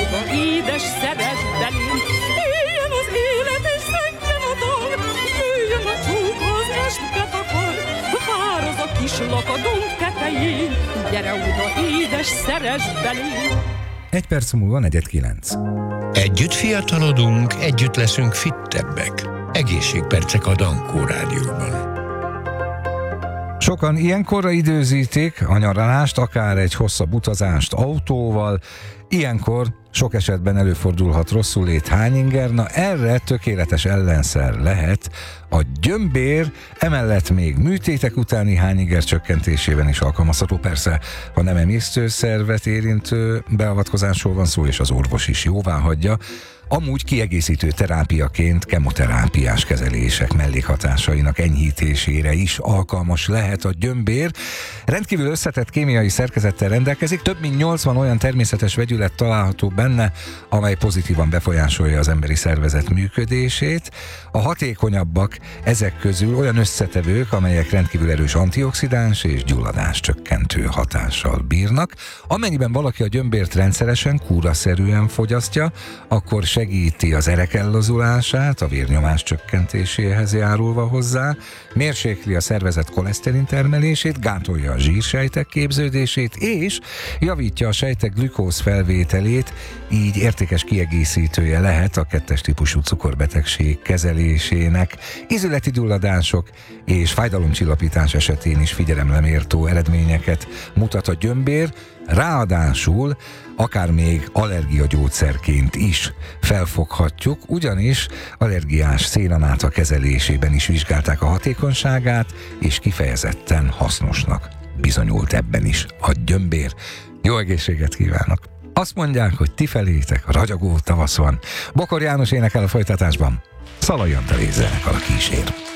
oda, édes szeres belém. Éljen az élet és szentjen a dal, jöjjön a csók, az est betakar. Vár az a kis lakadónk tetején, gyere oda, édes szeres belém. 1 perc múlva 8:45. Együtt fiatalodunk, együtt leszünk fittebbek. Egészségpercek a Dankó Rádióban. Sokan ilyenkorra időzítik a nyaralást, akár egy hosszabb utazást autóval. Ilyenkor sok esetben előfordulhat rosszulét, hányinger. Na erre tökéletes ellenszer lehet a gyömbér, emellett még műtétek utáni hányinger csökkentésében is alkalmazható. Persze, ha nem emésztőszervet érintő beavatkozásról van szó, és az orvos is jóváhagyja. Amúgy kiegészítő terápiaként kemoterápiás kezelések mellékhatásainak enyhítésére is alkalmas lehet a gyömbér. Rendkívül összetett kémiai szerkezettel rendelkezik, több mint 80 olyan természetes vegyület található benne, amely pozitívan befolyásolja az emberi szervezet működését. A hatékonyabbak ezek közül olyan összetevők, amelyek rendkívül erős antioxidáns és gyulladás csökkentő hatással bírnak. Amennyiben valaki a gyömbért rendszeresen, kúraszerűen fogyasztja, akkor segíti az erek ellazulását, a vérnyomás csökkentéséhez járulva hozzá, mérsékli a szervezet koleszterin termelését, gátolja a zsírsejtek képződését, és javítja a sejtek glükóz felvételét, így értékes kiegészítője lehet a 2-es típusú cukorbetegség kezelésének. Ízületi gyulladások és fájdalomcsillapítás esetén is figyelemre méltó eredményeket mutat a gyömbér, ráadásul akár még allergiagyógyszerként is felfoghatjuk, ugyanis allergiás szénanáta kezelésében is vizsgálták a hatékonyságát, és kifejezetten hasznosnak bizonyult ebben is a gyömbér. Jó egészséget kívánok! Azt mondják, hogy ti felétek ragyogó tavasz van. Bokor János énekel a folytatásban. Szalai Antal zenekar a kísér.